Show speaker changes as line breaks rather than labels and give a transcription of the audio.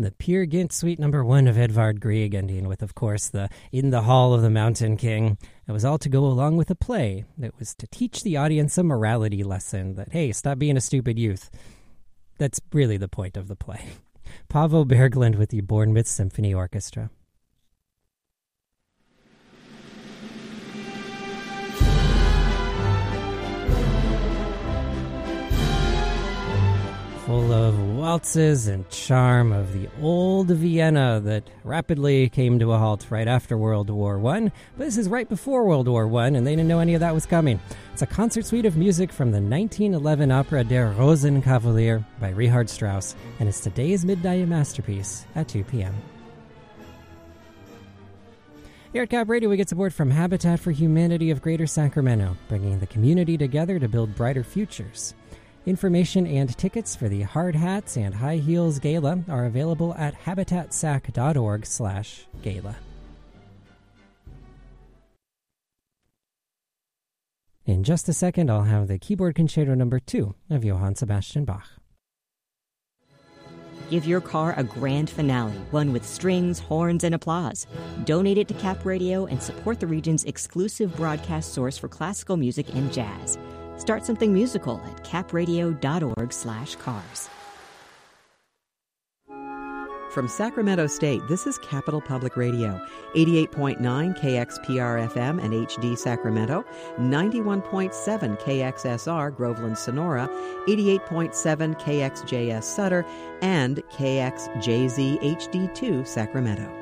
The Peer Gynt Suite No. 1 of Edvard Grieg, ending with, of course, the In the Hall of the Mountain King. It was all to go along with a play that was to teach the audience a morality lesson that, hey, stop being a stupid youth. That's really the point of the play. Paavo Berglund with the Bournemouth Symphony Orchestra. Full of waltzes and charm of the old Vienna that rapidly came to a halt right after World War I. But this is right before World War I, and they didn't know any of that was coming. It's a concert suite of music from the 1911 opera Der Rosenkavalier by Richard Strauss, and it's today's midnight masterpiece at 2 p.m. Here at Cap Radio, we get support from Habitat for Humanity of Greater Sacramento, bringing the community together to build brighter futures. Information and tickets for the Hard Hats and High Heels Gala are available at habitatsac.org/gala. In just a second, I'll have the Keyboard Concerto No. 2 of Johann Sebastian Bach.
Give your car a grand finale, one with strings, horns, and applause. Donate it to Cap Radio and support the region's exclusive broadcast source for classical music and jazz. Start something musical at capradio.org/cars.
From Sacramento State, this is Capital Public Radio, 88.9 KXPR-FM and HD Sacramento, 91.7 KXSR Groveland Sonora, 88.7 KXJS Sutter, and KXJZ HD2 Sacramento.